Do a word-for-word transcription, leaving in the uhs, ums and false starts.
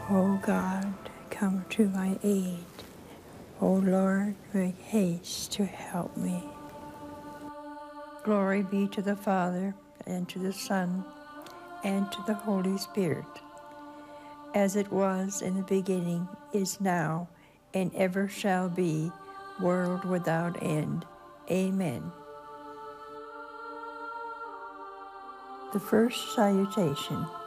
O God, come to my aid. O Lord, make haste to help me. Glory be to the Father, and to the Son, and to the Holy Spirit, as it was in the beginning, is now, and ever shall be, world without end. Amen. The first salutation.